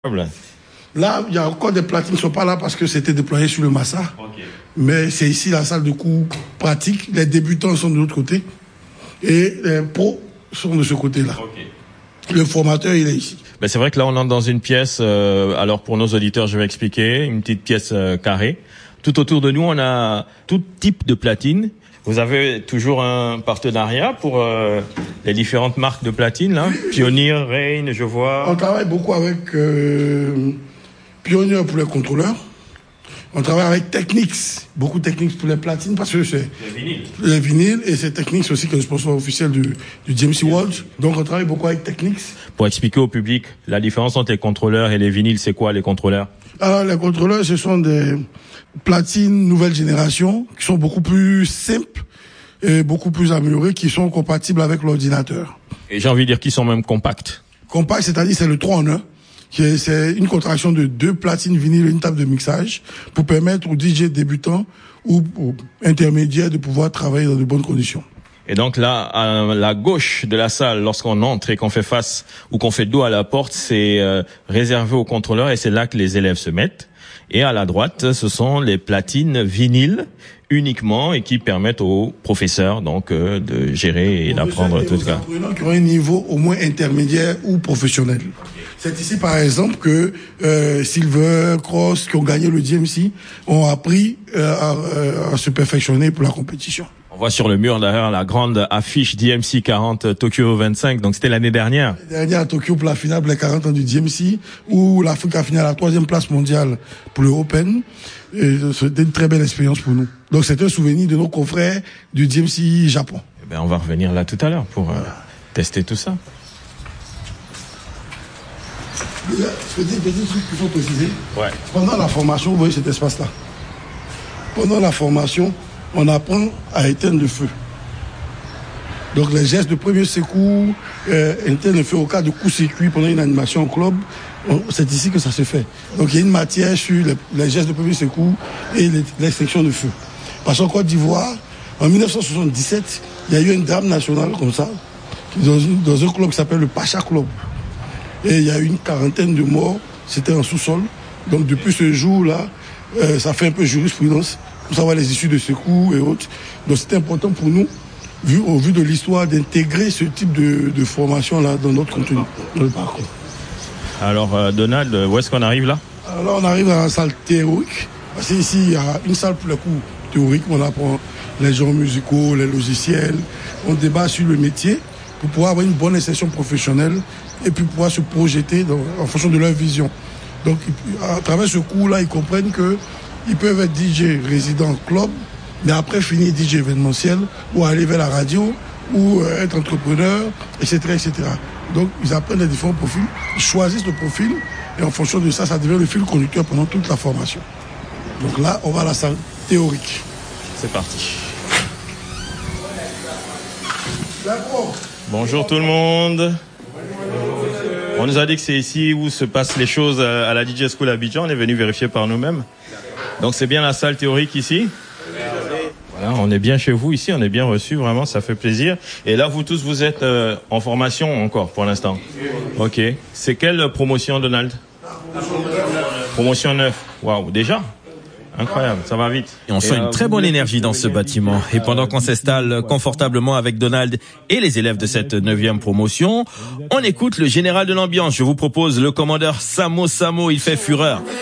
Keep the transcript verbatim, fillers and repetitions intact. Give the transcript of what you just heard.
Là, il y a encore des platines qui ne sont pas là parce que c'était déployé sur le Massa. Okay. Mais c'est ici la salle de cours pratique. Les débutants sont de l'autre côté et les pros sont de ce côté-là. Okay. Le formateur, il est ici. Ben c'est vrai que là, on entre dans une pièce. Euh, alors pour nos auditeurs, je vais expliquer une petite pièce euh, carrée. Tout autour de nous, on a tout type de platines. Vous avez toujours un partenariat pour euh, les différentes marques de platines, là. Pioneer, Rain, je vois. On travaille beaucoup avec euh, Pioneer pour les contrôleurs. On travaille avec Technics, beaucoup de Technics pour les platines parce que c'est les vinyles. Les vinyles et c'est Technics aussi qui est le sponsor officiel du, du G M C World. Donc on travaille beaucoup avec Technics. Pour expliquer au public la différence entre les contrôleurs et les vinyles, c'est quoi les contrôleurs? Alors les contrôleurs, ce sont des platines nouvelle génération qui sont beaucoup plus simples et beaucoup plus améliorées, qui sont compatibles avec l'ordinateur. Et j'ai envie de dire qu'ils sont même compacts. Compact, c'est-à-dire c'est le trois en un. C'est une contraction de deux platines vinyles et une table de mixage pour permettre aux D J débutants ou aux intermédiaires de pouvoir travailler dans de bonnes conditions. Et donc là, à la gauche de la salle, lorsqu'on entre et qu'on fait face ou qu'on fait dos à la porte, c'est euh, réservé aux contrôleurs et c'est là que les élèves se mettent. Et à la droite, ce sont les platines vinyles uniquement et qui permettent aux professeurs donc euh, de gérer et d'apprendre tout ça. Qui ont un niveau au moins intermédiaire ou professionnel. C'est ici par exemple que euh, Silver, Cross, qui ont gagné le D M C, ont appris euh, à, à se perfectionner pour la compétition. On voit sur le mur derrière la grande affiche D M C quarante Tokyo vingt-cinq, donc c'était l'année dernière. L'année dernière à Tokyo pour la finale pour les quarante ans du D M C, où l'Afrique a fini à la troisième place mondiale pour le Open. Et c'était une très belle expérience pour nous. Donc c'est un souvenir de nos confrères du D M C Japon. Eh ben, on va revenir là tout à l'heure pour voilà. euh, tester tout ça. Petit, petit truc qu'il faut préciser. Ouais. Pendant la formation, vous voyez cet espace-là. Pendant la formation, on apprend à éteindre le feu. Donc les gestes de premier secours, euh, éteindre le feu au cas de coup-circuit pendant une animation en club, on, c'est ici que ça se fait. Donc il y a une matière sur les, les gestes de premier secours et les, l'extinction de feu. Parce qu'en Côte d'Ivoire, en dix-neuf cent soixante-dix-sept, il y a eu une drame nationale comme ça, dans, une, dans un club qui s'appelle le Pacha Club. Et il y a eu une quarantaine de morts, c'était en sous-sol. Donc depuis ce jour-là, euh, ça fait un peu jurisprudence pour savoir les issues de secours et autres. Donc c'est important pour nous, vu, au vu de l'histoire, d'intégrer ce type de, de formation-là dans notre contenu, dans le parcours. Alors euh, Donald, où est-ce qu'on arrive là? Alors on arrive dans la salle théorique. Parce qu'ici, il y a une salle pour les cours théoriques où on apprend les genres musicaux, les logiciels. On débat sur le métier pour pouvoir avoir une bonne insertion professionnelle et puis pouvoir se projeter dans, en fonction de leur vision. Donc, à travers ce cours-là, ils comprennent qu'ils peuvent être D J résident club, mais après finir D J événementiel, ou aller vers la radio, ou euh, être entrepreneur, et cetera, et cetera. Donc, ils apprennent les différents profils, ils choisissent le profil, et en fonction de ça, ça devient le fil conducteur pendant toute la formation. Donc là, on va à la salle théorique. C'est parti. Bonjour tout le monde. On nous a dit que c'est ici où se passent les choses à la D J School Abidjan. On est venu vérifier par nous-mêmes. Donc c'est bien la salle théorique ici. Voilà, on est bien chez vous ici, on est bien reçus, vraiment, ça fait plaisir. Et là, vous tous, vous êtes euh, en formation encore pour l'instant. Ok. C'est quelle promotion, Donald? Promotion neuf. Waouh, déjà? Incroyable, ça va vite. Et on sent une très bonne énergie dans ce bâtiment. Et pendant qu'on s'installe confortablement avec Donald et les élèves de cette neuvième promotion, on écoute le général de l'ambiance. Je vous propose le commandeur Samo Samo, il fait fureur.